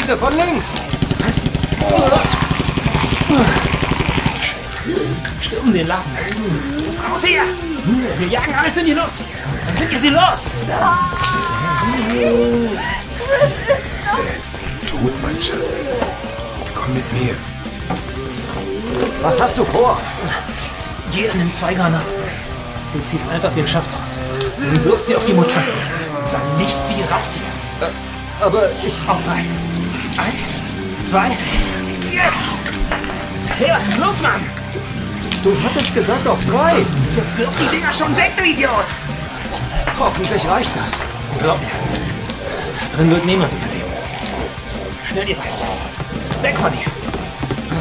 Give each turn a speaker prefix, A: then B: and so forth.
A: Seite, von links!
B: Was? Scheiße. Stürmen den Laden. Los, raus hier! Wir jagen alles in die Luft. Dann sind wir sie los.
C: Er ist tot, mein Schatz. Komm mit mir.
A: Was hast du vor?
B: Jeder nimmt 2 Granaten. Du ziehst einfach den Schaft raus. Und wirfst sie auf die Mutanten. Dann nichts wie raus hier.
A: Aber ich...
B: Auf 3. 1, 2, jetzt! Hey, was ist los, Mann?
A: Du hattest gesagt auf 3.
B: Jetzt wirf die Dinger schon weg, du Idiot!
A: Hoffentlich reicht das.
B: Glaub mir. Da drin wird niemand überleben. Schnell, ihr beiden. Weg von hier.